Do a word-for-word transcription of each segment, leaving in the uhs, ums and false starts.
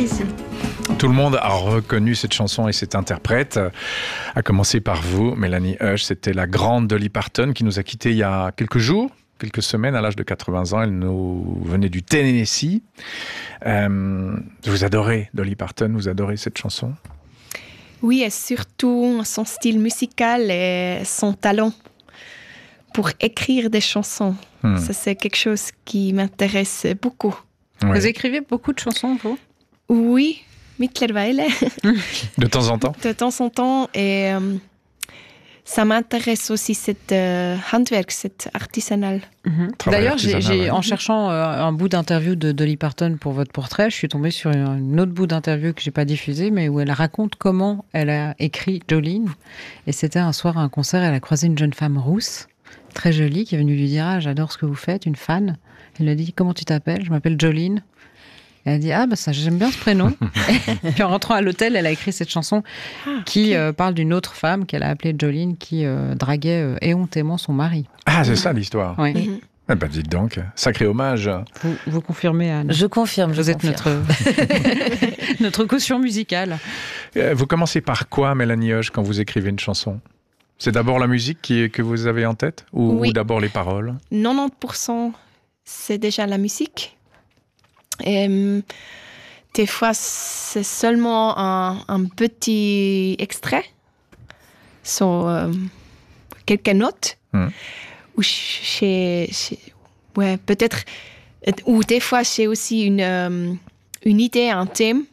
ici. Tout le monde a reconnu cette chanson et cet interprète, à commencer par vous, Mélanie Hush. C'était la grande Dolly Parton qui nous a quittés il y a quelques jours, quelques semaines, à l'âge de quatre-vingts ans. Elle nous venait du Tennessee. Euh, vous adorez Dolly Parton, vous adorez cette chanson? Oui, et surtout son style musical et son talent pour écrire des chansons. Hmm. Ça, c'est quelque chose qui m'intéresse beaucoup. Ouais. Vous écrivez beaucoup de chansons, vous? Oui, mittlerweile. De temps en temps? De temps en temps. Et euh, ça m'intéresse aussi, cette euh, handwerk, cette artisanal. Mm-hmm. D'ailleurs, j'ai, j'ai, en cherchant euh, un bout d'interview de Dolly Parton pour votre portrait, je suis tombée sur un autre bout d'interview que j'ai pas diffusé, mais où elle raconte comment elle a écrit Jolene. Et c'était un soir à un concert, elle a croisé une jeune femme rousse, très jolie, qui est venue lui dire « Ah, j'adore ce que vous faites », une fan. Elle lui a dit « Comment tu t'appelles ?»« Je m'appelle Jolene. » Elle a dit « Ah, bah ça, j'aime bien ce prénom. » Puis en rentrant à l'hôtel, elle a écrit cette chanson ah, qui okay. euh, parle d'une autre femme qu'elle a appelée Jolene, qui euh, draguait euh, éhontément son mari. Ah, c'est ça l'histoire. Oui. Mm-hmm. Eh ben, dites donc, sacré hommage. Vous, vous confirmez, Anne? Je confirme, je Vous confirme. êtes notre, notre caution musicale. Vous commencez par quoi, Mélanie Hush, quand vous écrivez une chanson? C'est d'abord la musique qui, que vous avez en tête ou, oui. ou d'abord les paroles? quatre-vingt-dix pour cent, c'est déjà la musique. Et, euh, des fois, c'est seulement un, un petit extrait sur euh, quelques notes. Hmm. Ou chez, chez, ouais, peut-être, ou des fois, c'est aussi une, euh, une idée, un thème.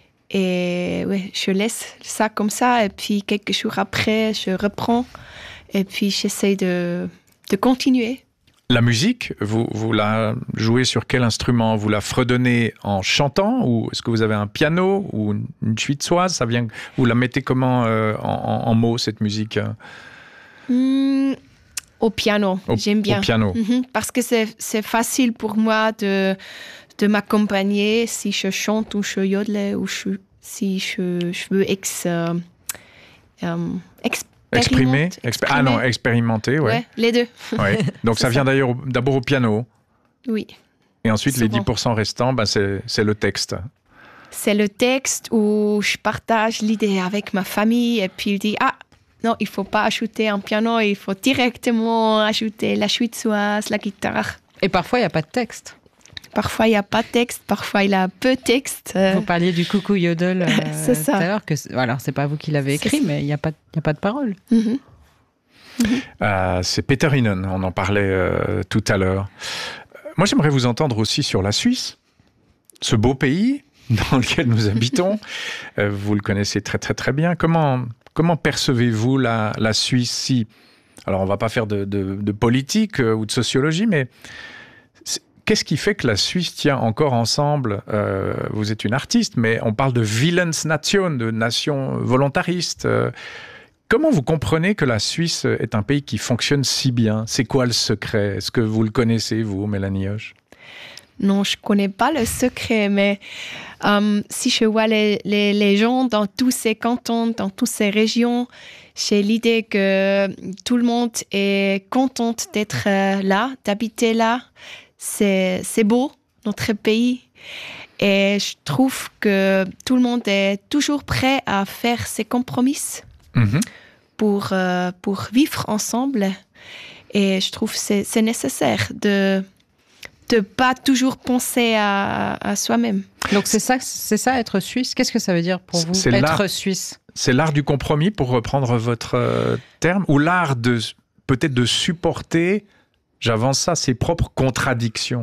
Et ouais, je laisse ça comme ça. Et puis, quelques jours après, je reprends. Et puis, j'essaie de, de continuer. La musique, vous, vous la jouez sur quel instrument? Vous la fredonnez en chantant? Ou est-ce que vous avez un piano ou une suissoise? Ça vient, vous la mettez comment euh, en, en mots, cette musique? mmh, Au piano, au, j'aime bien. Au piano. Mmh, parce que c'est, c'est facile pour moi de, de m'accompagner si je chante ou je yodle ou je, si je, je veux ex, euh, euh, ex Exprimer, expé- Ah non, expérimenter, ouais. Ouais, les deux. Ouais. Donc ça vient ça. d'ailleurs d'abord au piano. Oui. Et ensuite, souvent. Les dix pour cent restants, ben c'est, c'est le texte. C'est le texte où je partage l'idée avec ma famille et puis il dit « Ah, non, il ne faut pas ajouter un piano, il faut directement ajouter la suissoise, la guitare. » Et parfois, il n'y a pas de texte. Parfois, il n'y a pas de texte, parfois, il y a peu de texte. Vous parliez du coucou yodel euh, c'est ça. tout à l'heure. Que c'est, alors, ce n'est pas vous qui l'avez écrit, mais il n'y a, a pas de parole. Mm-hmm. Mm-hmm. Euh, c'est Peter Hinen, on en parlait euh, tout à l'heure. Moi, j'aimerais vous entendre aussi sur la Suisse, ce beau pays dans lequel nous habitons. euh, vous le connaissez très, très, très bien. Comment, comment percevez-vous la, la Suisse si... Alors, on ne va pas faire de, de, de politique euh, ou de sociologie, mais... Qu'est-ce qui fait que la Suisse tient encore ensemble? euh, Vous êtes une artiste, mais on parle de Willensnation, de nation volontariste. Euh, comment vous comprenez que la Suisse est un pays qui fonctionne si bien? C'est quoi le secret? Est-ce que vous le connaissez, vous, Mélanie Hush? Non, je ne connais pas le secret, mais euh, si je vois les, les, les gens dans tous ces cantons, dans toutes ces régions, j'ai l'idée que tout le monde est content d'être là, d'habiter là. C'est, c'est beau, notre pays. Et je trouve que tout le monde est toujours prêt à faire ses compromis mm-hmm. pour, euh, pour vivre ensemble. Et je trouve que c'est, c'est nécessaire de ne pas toujours penser à, à soi-même. Donc c'est ça, c'est ça être suisse? Qu'est-ce que ça veut dire pour vous, c'est être l'art, suisse? C'est l'art du compromis, pour reprendre votre euh, terme, ou l'art de, peut-être de supporter... J'avance ça, ses propres contradictions.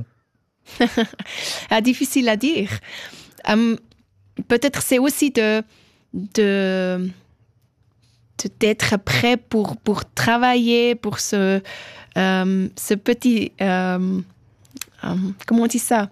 ah, difficile à dire. Um, peut-être c'est aussi de, de, de d'être prêt pour, pour travailler, pour ce, um, ce petit... Um, um, comment on dit ça?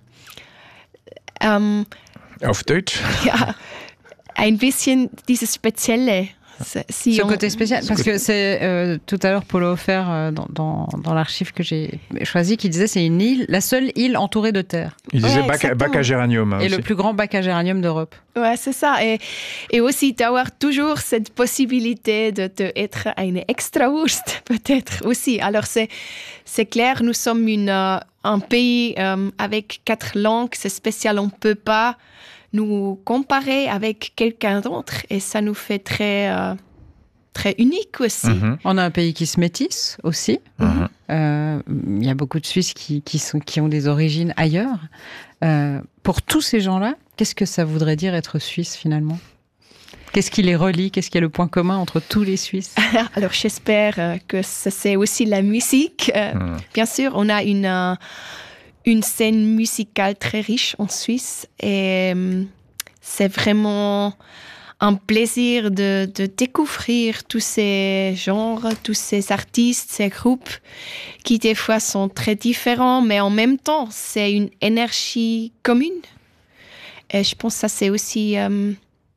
Um, Auf Deutsch? Ja, ein bisschen dieses Spezielle. Si ce on... côté spécial, parce que c'est euh, tout à l'heure Paulo Offert euh, dans, dans, dans l'archive que j'ai choisi qui disait c'est une île, la seule île entourée de terre. Il disait ouais, bac, à, bac à géranium. Hein, et aussi. Le plus grand bac à géranium d'Europe. Ouais, c'est ça. Et, et aussi d'avoir toujours cette possibilité de, de être une Extrawurst, peut-être aussi. Alors c'est, c'est clair, nous sommes une, uh, un pays um, avec quatre langues, c'est spécial, on ne peut pas nous comparer avec quelqu'un d'autre et ça nous fait très, euh, très unique aussi. Mm-hmm. On a un pays qui se métisse aussi. Mm-hmm. Euh, il y a beaucoup de Suisses qui, qui, sont, qui ont des origines ailleurs. Euh, pour tous ces gens-là, qu'est-ce que ça voudrait dire être Suisse finalement ? Qu'est-ce qui les relie ? Qu'est-ce qui est le point commun entre tous les Suisses ? Alors, j'espère que c'est aussi la musique. Euh, mmh. Bien sûr, on a une, euh, une scène musicale très riche en Suisse et euh, c'est vraiment un plaisir de, de découvrir tous ces genres, tous ces artistes, ces groupes qui des fois sont très différents, mais en même temps, c'est une énergie commune. Et je pense que ça, c'est aussi... Euh,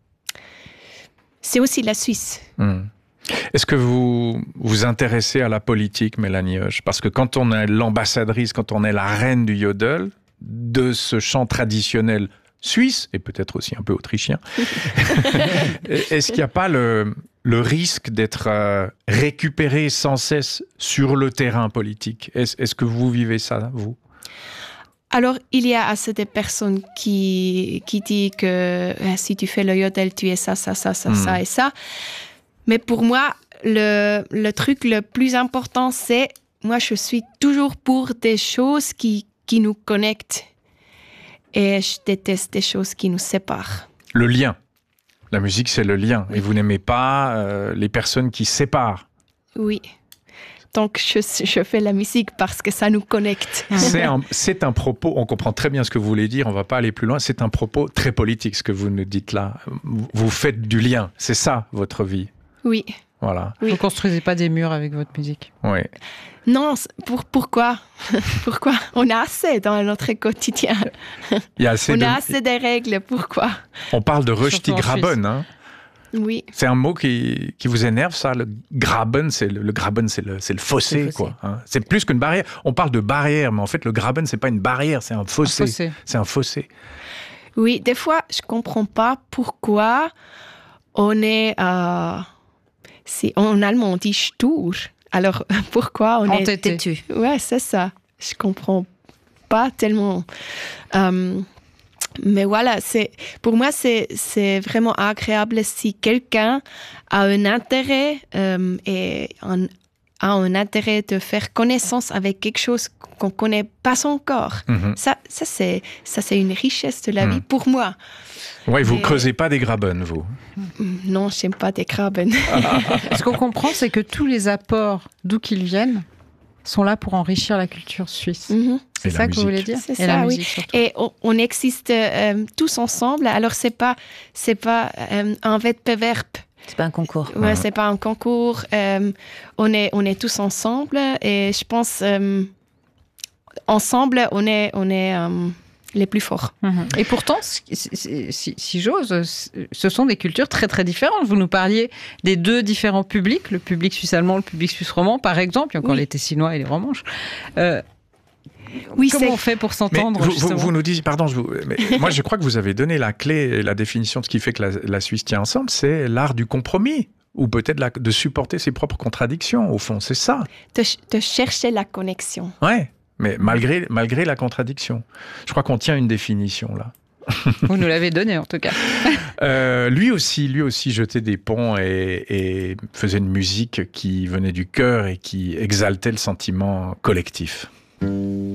C'est aussi la Suisse. Mmh. Est-ce que vous vous intéressez à la politique, Mélanie Hoche ? Parce que quand on est l'ambassadrice, quand on est la reine du yodel, de ce chant traditionnel suisse, et peut-être aussi un peu autrichien, est-ce qu'il n'y a pas le, le risque d'être euh, récupéré sans cesse sur le terrain politique ? Est-ce, est-ce que vous vivez ça, vous ? Alors, il y a assez de personnes qui, qui disent que euh, si tu fais le yodel, tu es ça, ça, ça, ça, mmh. ça et ça. Mais pour moi, le, le truc le plus important, c'est, moi, je suis toujours pour des choses qui, qui nous connectent. Et je déteste des choses qui nous séparent. Le lien. La musique, c'est le lien. Et vous n'aimez pas euh, les personnes qui séparent. Oui. Donc, je, je fais la musique parce que ça nous connecte. C'est un, c'est un propos, on comprend très bien ce que vous voulez dire, on ne va pas aller plus loin, c'est un propos très politique, ce que vous nous dites là. Vous faites du lien, c'est ça, votre vie. Oui. Voilà. Oui. Vous ne construisez pas des murs avec votre musique. Oui. Non, pour, pourquoi Pourquoi On a assez dans notre quotidien. Il y a assez on de... a assez de règles, pourquoi On parle de Rösti-Graben, hein. Oui. C'est un mot qui, qui vous énerve, ça, le graben, c'est le, le graben, c'est le, c'est le fossé, c'est quoi. Hein. C'est plus qu'une barrière. On parle de barrière, mais en fait, le graben, c'est pas une barrière, c'est un fossé. Un fossé. C'est un fossé. Oui, des fois, je comprends pas pourquoi on est, euh, si, en allemand, on dit stur. Alors, pourquoi on Entêté. est têtu? Ouais, c'est ça. Je comprends pas tellement. Euh, Mais voilà, c'est, pour moi, c'est, c'est vraiment agréable si quelqu'un a un intérêt euh, et un, a un intérêt de faire connaissance avec quelque chose qu'on ne connaît pas encore. Mm-hmm. Ça, ça, c'est, ça, c'est une richesse de la mm. vie pour moi. Oui, vous ne creusez pas des graben, vous ? Non, je n'aime pas des graben. Ce qu'on comprend, c'est que tous les apports, d'où qu'ils viennent, sont là pour enrichir la culture suisse. Mm-hmm. C'est ça que vous voulez dire ? C'est Et ça, oui. Et on, on existe euh, tous ensemble. Alors, c'est pas, c'est pas euh, un wettbewerb. C'est pas un concours. Ouais, mmh. c'est pas un concours. Euh, on est, on est tous ensemble. Et je pense, euh, ensemble, on est, on est euh, les plus forts. Mmh. Et pourtant, si, si, si j'ose, ce sont des cultures très, très différentes. Vous nous parliez des deux différents publics, le public suisse-allemand, le public suisse-roman, par exemple. Il y a encore oui. les Tessinois et les Romanches. Euh, Oui, Comment c'est... on fait pour s'entendre vous, vous, vous nous dites, pardon, je vous, mais moi je crois que vous avez donné la clé, la définition de ce qui fait que la, la Suisse tient ensemble, c'est l'art du compromis, ou peut-être la, de supporter ses propres contradictions, au fond, c'est ça. De, de chercher la connexion. Ouais, mais malgré, malgré la contradiction. Je crois qu'on tient une définition là. Vous nous l'avez donnée en tout cas. euh, lui aussi, lui aussi jetait des ponts et, et faisait une musique qui venait du cœur et qui exaltait le sentiment collectif.